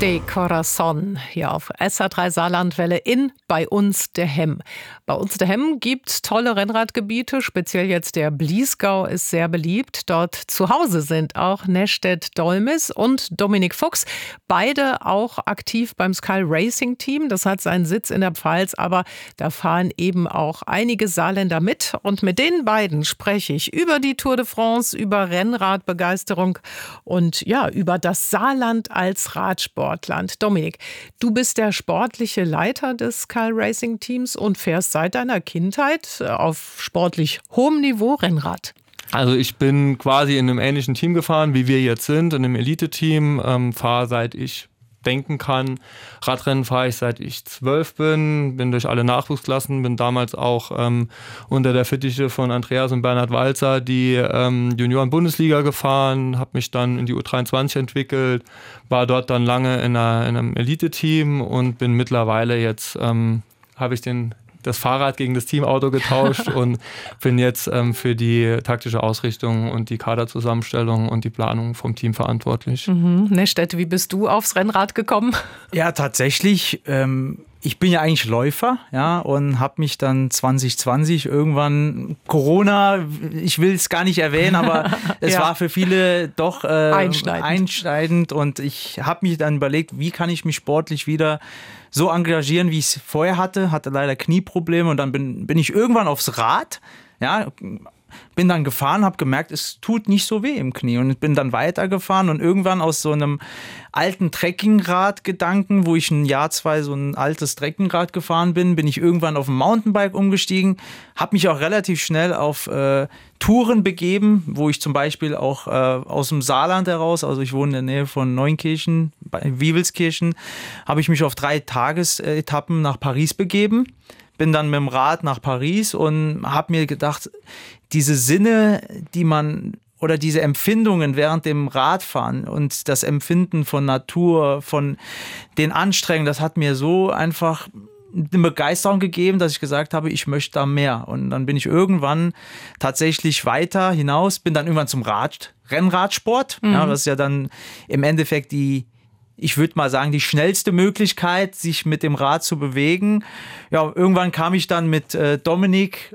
De Corazon hier auf SH3 Saarlandwelle in Bei uns der Hemm. Bei uns der Hemm gibt's tolle Rennradgebiete, speziell jetzt der Bliesgau ist sehr beliebt. Dort zu Hause sind auch Nestedt Dolmis und Dominik Fuchs, beide auch aktiv beim Sky Racing Team. Das hat seinen Sitz in der Pfalz, aber da fahren eben auch einige Saarländer mit. Und mit den beiden spreche ich über die Tour de France, über Rennradbegeisterung und ja, über das Saarland als Radsport. Dominik, du bist der sportliche Leiter des Sky Racing Teams und fährst seit deiner Kindheit auf sportlich hohem Niveau Rennrad. Also ich bin quasi in einem ähnlichen Team gefahren, wie wir jetzt sind, in einem Elite-Team, fahre seit ich denken kann. Radrennen fahre ich seit ich 12 bin durch alle Nachwuchsklassen, bin damals auch unter der Fittiche von Andreas und Bernhard Walzer die Junioren-Bundesliga gefahren, habe mich dann in die U23 entwickelt, war dort dann lange in einem Elite-Team und bin mittlerweile jetzt, habe ich das Fahrrad gegen das Teamauto getauscht und bin jetzt für die taktische Ausrichtung und die Kaderzusammenstellung und die Planung vom Team verantwortlich. Nestedt, wie bist du aufs Rennrad gekommen? Ja, tatsächlich. Ich bin ja eigentlich Läufer, ja, und habe mich dann 2020 irgendwann Corona, ich will es gar nicht erwähnen, aber es war für viele doch einschneidend und ich habe mich dann überlegt, wie kann ich mich sportlich wieder so engagieren, wie ich es vorher hatte leider Knieprobleme und dann bin ich irgendwann aufs Rad, ja, bin dann gefahren, habe gemerkt, es tut nicht so weh im Knie und bin dann weitergefahren und irgendwann aus so einem alten Trekkingrad-Gedanken, wo ich ein Jahr, zwei so ein altes Trekkingrad gefahren bin ich irgendwann auf ein Mountainbike umgestiegen, habe mich auch relativ schnell auf Touren begeben, wo ich zum Beispiel auch aus dem Saarland heraus, also ich wohne in der Nähe von Neunkirchen, bei Wievelskirchen, habe ich mich auf 3 Tagesetappen nach Paris begeben. Bin dann mit dem Rad nach Paris und habe mir gedacht, diese Sinne, die man oder diese Empfindungen während dem Radfahren und das Empfinden von Natur, von den Anstrengungen, das hat mir so einfach eine Begeisterung gegeben, dass ich gesagt habe, ich möchte da mehr. Und dann bin ich irgendwann tatsächlich weiter hinaus, bin dann irgendwann zum Rennradsport. Ja, das ist ja dann im Endeffekt ich würde mal sagen, die schnellste Möglichkeit, sich mit dem Rad zu bewegen. Ja, irgendwann kam ich dann mit Dominik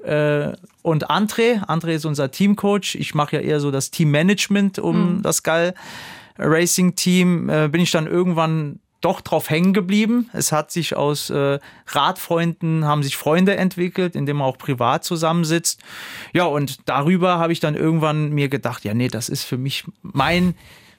und André. André ist unser Teamcoach. Ich mache ja eher so das Teammanagement das Sky Racing Team. Bin ich dann irgendwann doch drauf hängen geblieben. Es hat sich aus Radfreunden, haben sich Freunde entwickelt, indem man auch privat zusammensitzt. Ja, und darüber habe ich dann irgendwann mir gedacht, ja, nee, das ist für mich mein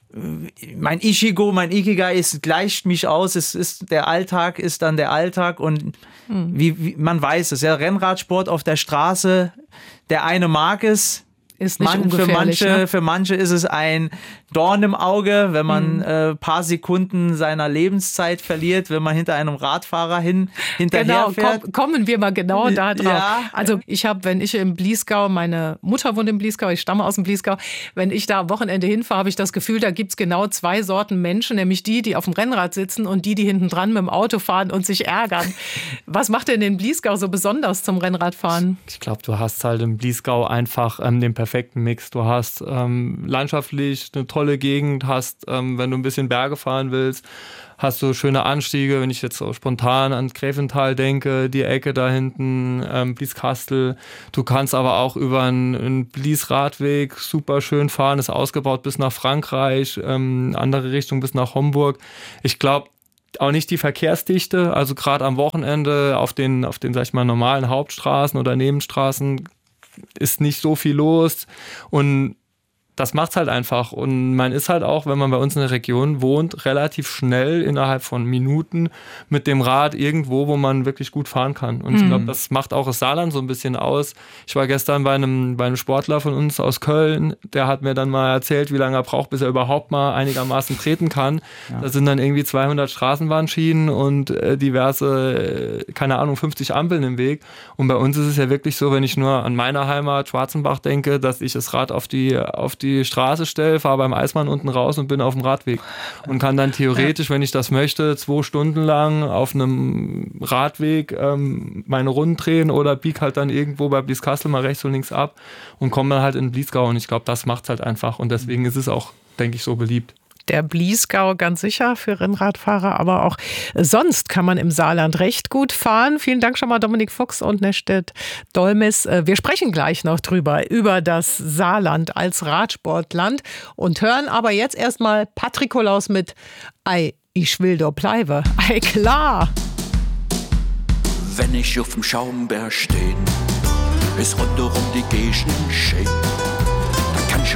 Ikigai gleicht mich aus, der Alltag ist dann der Alltag und wie man weiß es, ja, Rennradsport auf der Straße, der eine mag es, ist nicht ungefährlich, für manche ist es ein Dorn im Auge, wenn man paar Sekunden seiner Lebenszeit verliert, wenn man hinter einem Radfahrer hinterher fährt. Kommen wir mal genau da drauf. Ja. Also wenn ich im Bliesgau, meine Mutter wohnt im Bliesgau, ich stamme aus dem Bliesgau, wenn ich da am Wochenende hinfahre, habe ich das Gefühl, da gibt es genau 2 Sorten Menschen, nämlich die auf dem Rennrad sitzen und die hinten dran mit dem Auto fahren und sich ärgern. Was macht denn den Bliesgau so besonders zum Rennradfahren? Ich glaube, du hast halt im Bliesgau einfach den perfekten Mix. Du hast landschaftlich eine tolle Gegend, hast, wenn du ein bisschen Berge fahren willst, hast du schöne Anstiege, wenn ich jetzt so spontan an Gräfental denke, die Ecke da hinten, Blieskastel. Du kannst aber auch über einen Blies-Radweg super schön fahren, ist ausgebaut bis nach Frankreich, andere Richtung bis nach Homburg. Ich glaube, auch nicht die Verkehrsdichte, also gerade am Wochenende auf den, sag ich mal, normalen Hauptstraßen oder Nebenstraßen ist nicht so viel los und das macht's halt einfach. Und man ist halt auch, wenn man bei uns in der Region wohnt, relativ schnell innerhalb von Minuten mit dem Rad irgendwo, wo man wirklich gut fahren kann. Und ich glaube, das macht auch das Saarland so ein bisschen aus. Ich war gestern bei einem Sportler von uns aus Köln, der hat mir dann mal erzählt, wie lange er braucht, bis er überhaupt mal einigermaßen treten kann. Ja. Da sind dann irgendwie 200 Straßenbahnschienen und diverse, 50 Ampeln im Weg. Und bei uns ist es ja wirklich so, wenn ich nur an meine Heimat Schwarzenbach denke, dass ich das Rad auf die Straße stelle, fahre beim Eismann unten raus und bin auf dem Radweg und kann dann theoretisch, wenn ich das möchte, 2 Stunden lang auf einem Radweg meine Runden drehen oder bieg halt dann irgendwo bei Blieskastel mal rechts und links ab und komme dann halt in Bliesgau und ich glaube, das macht es halt einfach und deswegen ist es auch, denke ich, so beliebt. der Bliesgau ganz sicher für Rennradfahrer, aber auch sonst kann man im Saarland recht gut fahren. Vielen Dank schon mal Dominik Fuchs und Nestet Dolmes. Wir sprechen gleich noch drüber, über das Saarland als Radsportland und hören aber jetzt erstmal Patrick Kollaus mit Ei, ich will da bleiben. Ei, klar. Wenn ich auf dem Schaumberg steh, ist rundherum die Gegend schön.